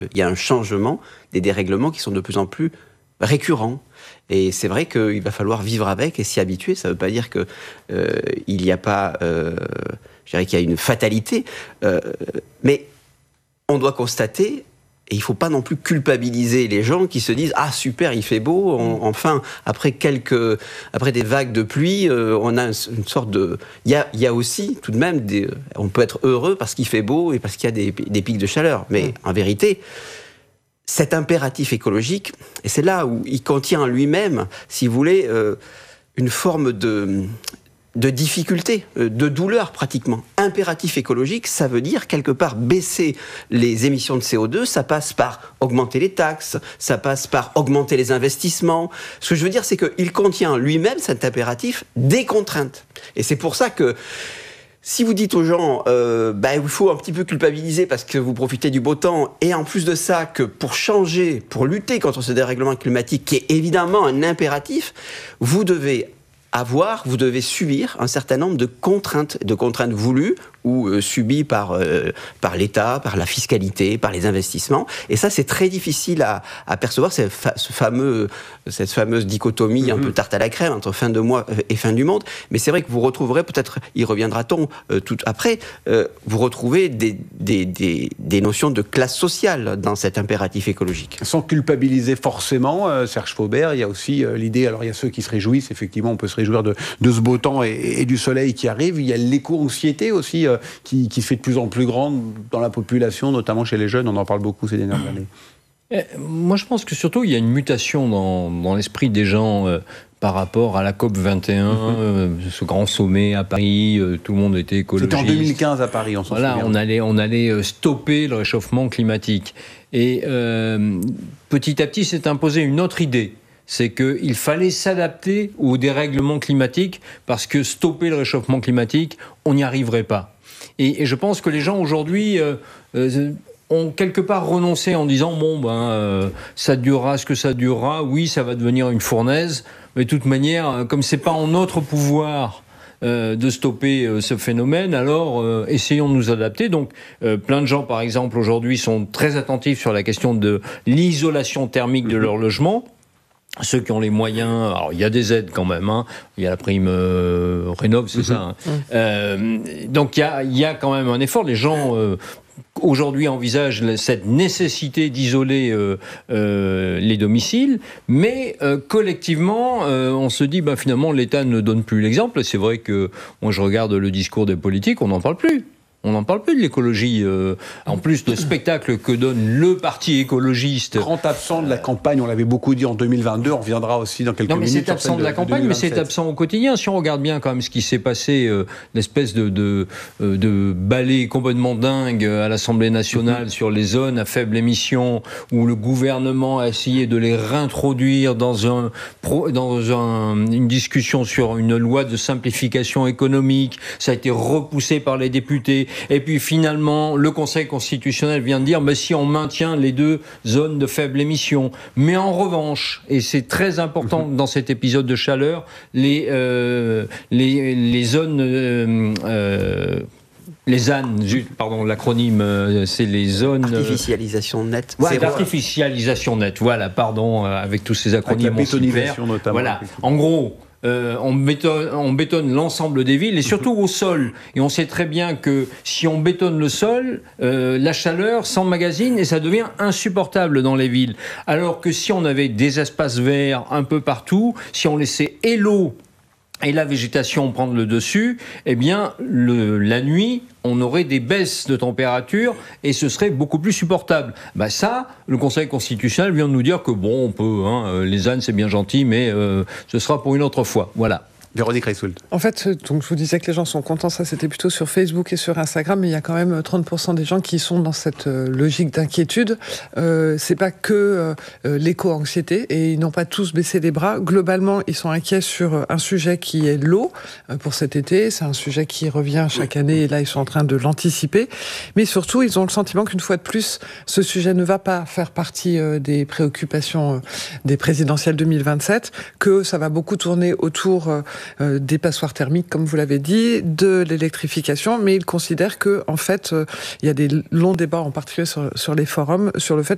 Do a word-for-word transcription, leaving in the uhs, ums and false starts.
Il y a un changement des dérèglements qui sont de plus en plus récurrents. Et c'est vrai qu'il va falloir vivre avec et s'y habituer. Ça ne veut pas dire qu'il euh, n'y a pas... Euh, je dirais qu'il y a une fatalité. Euh, mais on doit constater... Et il ne faut pas non plus culpabiliser les gens qui se disent « Ah, super, il fait beau, on, enfin, après, quelques, après des vagues de pluie, euh, on a une sorte de... » Il y a, il y a aussi, tout de même, des, on peut être heureux parce qu'il fait beau et parce qu'il y a des, des pics de chaleur. Mais mmh. en vérité, cet impératif écologique, et c'est là où il contient en lui-même, si vous voulez, euh, une forme de... de difficulté, de douleur pratiquement. Impératif écologique, ça veut dire quelque part baisser les émissions de C O deux, ça passe par augmenter les taxes, ça passe par augmenter les investissements. Ce que je veux dire, c'est qu'il contient lui-même, cet impératif, des contraintes. Et c'est pour ça que si vous dites aux gens, euh, bah, il faut un petit peu culpabiliser parce que vous profitez du beau temps, et en plus de ça, que pour changer, pour lutter contre ce dérèglement climatique, qui est évidemment un impératif, vous devez avoir, vous devez subir un certain nombre de contraintes, de contraintes voulues ou euh, subies par, euh, par l'État, par la fiscalité, par les investissements. Et ça, c'est très difficile à, à percevoir, ce, fa- ce fameux, cette fameuse dichotomie mm-hmm. un peu tarte à la crème entre fin de mois et fin du monde. Mais c'est vrai que vous retrouverez, peut-être y reviendra-t-on euh, tout après, euh, vous retrouvez des, des, des, des notions de classe sociale dans cet impératif écologique. Sans culpabiliser forcément, euh, Serge Faubert, il y a aussi euh, l'idée, alors il y a ceux qui se réjouissent, effectivement, on peut se réjouir de, de ce beau temps et, et du soleil qui arrive. Il y a l'éco-anxiété aussi euh, qui, qui se fait de plus en plus grande dans la population, notamment chez les jeunes. On en parle beaucoup ces dernières années. Eh, moi, je pense que surtout, il y a une mutation dans, dans l'esprit des gens euh, par rapport à la COP vingt et un, mm-hmm. euh, ce grand sommet à Paris. Euh, tout le monde était écologiste. C'était en deux mille quinze à Paris, on s'en voilà, souvient. On allait, on allait stopper le réchauffement climatique. Et euh, petit à petit, s'est imposée une autre idée. C'est qu'il fallait s'adapter au dérèglement climatique parce que stopper le réchauffement climatique, on n'y arriverait pas. Et, et je pense que les gens aujourd'hui euh, euh, ont quelque part renoncé en disant bon ben euh, ça durera ce que ça durera. Oui, ça va devenir une fournaise, mais de toute manière, comme c'est pas en notre pouvoir Euh, de stopper euh, ce phénomène, alors euh, essayons de nous adapter. Donc euh, plein de gens, par exemple, aujourd'hui sont très attentifs sur la question de l'isolation thermique de leur logement. Ceux qui ont les moyens, alors il y a des aides quand même, hein. Il y a la prime euh, Rénov', c'est mmh. ça. Hein. Mmh. Euh, donc il y a, il y a quand même un effort. Les gens euh, aujourd'hui envisagent cette nécessité d'isoler euh, euh, les domiciles, mais euh, collectivement, euh, on se dit, bah, finalement, l'État ne donne plus l'exemple. C'est vrai que moi, je regarde le discours des politiques, on n'en parle plus. On n'en parle plus de l'écologie. Euh, en plus, le spectacle que donne le parti écologiste... Grand absent de la campagne, on l'avait beaucoup dit en deux mille vingt-deux, on reviendra aussi dans quelques non, mais minutes. C'est absent de la campagne, de mais c'est absent au quotidien. Si on regarde bien quand même ce qui s'est passé, euh, l'espèce de, de, euh, de balai complètement dingue à l'Assemblée nationale mm-hmm. sur les zones à faible émission, où le gouvernement a essayé de les réintroduire dans, un, dans un, une discussion sur une loi de simplification économique. Ça a été repoussé par les députés. Et puis finalement, le Conseil constitutionnel vient de dire bah, si on maintient les deux zones de faible émission. Mais en revanche, et c'est très important mmh. dans cet épisode de chaleur, les, euh, les, les zones... Euh, euh, les Z A N, pardon, l'acronyme, euh, c'est les zones... Artificialisation nette. Ouais, d'artificialisation nette, voilà, pardon, euh, avec tous ces acronymes. Avec la bétonisation notamment. Voilà, en gros... Euh, on bétonne, on bétonne l'ensemble des villes et surtout au sol. Et on sait très bien que si on bétonne le sol, euh, la chaleur s'emmagasine et ça devient insupportable dans les villes. Alors que si on avait des espaces verts un peu partout, si on laissait et l'eau et la végétation prendre le dessus, eh bien, le, la nuit, on aurait des baisses de température et ce serait beaucoup plus supportable. Bah ça, le Conseil constitutionnel vient de nous dire que bon, on peut, hein, les ânes c'est bien gentil, mais euh, ce sera pour une autre fois. Voilà. Véronique Reissoult. En fait, donc je vous disais que les gens sont contents, ça c'était plutôt sur Facebook et sur Instagram, mais il y a quand même trente pour cent des gens qui sont dans cette euh, logique d'inquiétude. Euh, c'est pas que euh, l'éco-anxiété, et ils n'ont pas tous baissé les bras. Globalement, ils sont inquiets sur un sujet qui est l'eau euh, pour cet été. C'est un sujet qui revient chaque année, et là ils sont en train de l'anticiper. Mais surtout, ils ont le sentiment qu'une fois de plus, ce sujet ne va pas faire partie euh, des préoccupations euh, des présidentielles deux mille vingt-sept, que ça va beaucoup tourner autour euh, Euh, des passoires thermiques, comme vous l'avez dit, de l'électrification, mais ils considèrent que, en fait, euh, il y a des longs débats, en particulier sur, sur les forums, sur le fait